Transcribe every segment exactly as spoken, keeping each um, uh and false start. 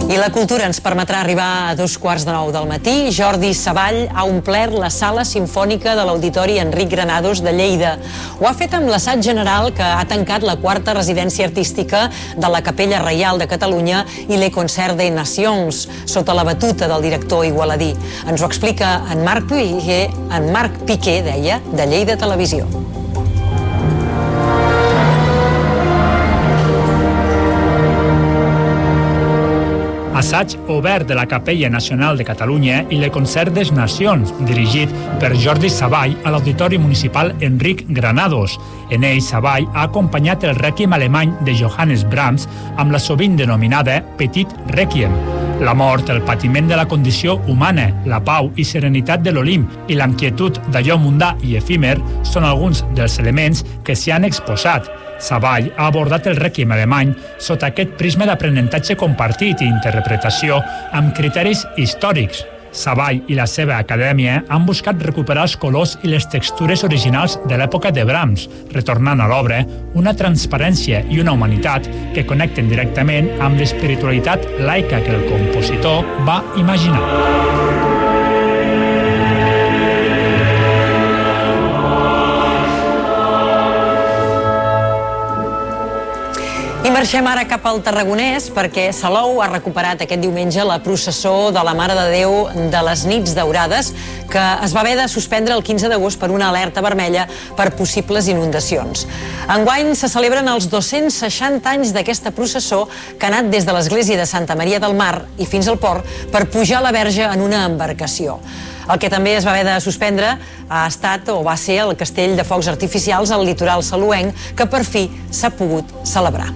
I la cultura ens permetrà arribar a dos quarts de nou del matí. Jordi Savall ha omplert la sala simfònica de l'Auditori Enric Granados de Lleida. Ho ha fet amb l'assaig general que ha tancat la quarta residència artística de la Capella Reial de Catalunya i Le Concert des Nations, sota la batuta del director igualadí. Ens ho explica en Marc Piqué, en Marc Piqué, deia, de Lleida Televisió. Assaig obert de la Capella Nacional de Catalunya i Le Concert des Nacions, dirigit per Jordi Savall a l'Auditori Municipal Enric Granados. En ell, Savall ha acompanyat el Rèquiem alemany de Johannes Brahms amb la sovint denominada Petit Rèquiem. La mort, el patiment de la condició humana, la pau i serenitat de l'Olimp i l'inquietud d'allò mundà i efímer són alguns dels elements que s'hi han exposat. Savall ha abordat el Rèquiem alemany sota aquest prisma d'aprenentatge compartit i interpretació amb criteris històrics. Savall i la seva acadèmia han buscat recuperar els colors i les textures originals de l'època de Brahms, retornant a l'obra una transparència i una humanitat que connecten directament amb l'espiritualitat laica que el compositor va imaginar. I marxem ara cap al Tarragonès perquè Salou ha recuperat aquest diumenge la processó de la Mare de Déu de les Nits Daurades, que es va haver de suspendre el quinze d'agost per una alerta vermella per possibles inundacions. Enguany se celebren els dos-cents seixanta anys d'aquesta processó que ha anat des de l'església de Santa Maria del Mar i fins al port per pujar la Verge en una embarcació. El que també es va haver de suspendre ha estat o va ser el castell de focs artificials al litoral saluenc, que per fi s'ha pogut celebrar.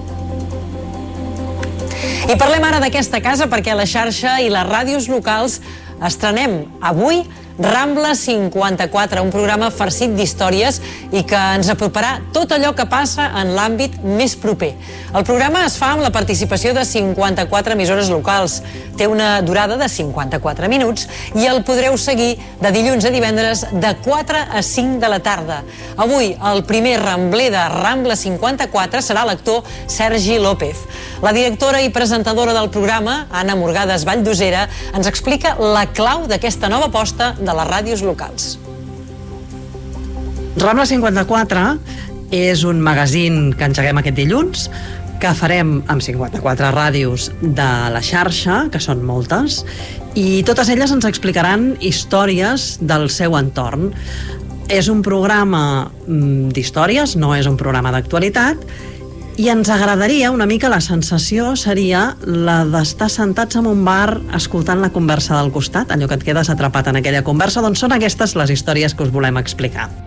I parlem ara d'aquesta casa perquè a la xarxa i les ràdios locals estrenem avui Rambla cinquanta-quatre, un programa farcit d'històries i que ens aproparà tot allò que passa en l'àmbit més proper. El programa es fa amb la participació de cinquanta-quatre emissores locals. Té una durada de cinquanta-quatre minuts i el podreu seguir de dilluns a divendres de quatre a cinc de la tarda. Avui, el primer rambler de Rambla cinquanta-quatre serà l'actor Sergi López. La directora i presentadora del programa, Anna Morgades Valldosera, ens explica la clau d'aquesta nova aposta de les ràdios locals. Rambla cinquanta-quatre és un magazín que engeguem aquest dilluns, que farem amb cinquanta-quatre ràdios de la xarxa, que són moltes, i totes elles ens explicaran històries del seu entorn. És un programa d'històries, no és un programa d'actualitat, i ens agradaria, una mica la sensació seria la d'estar sentats en un bar escoltant la conversa del costat, allò que et quedes atrapat en aquella conversa, doncs són aquestes les històries que us volem explicar.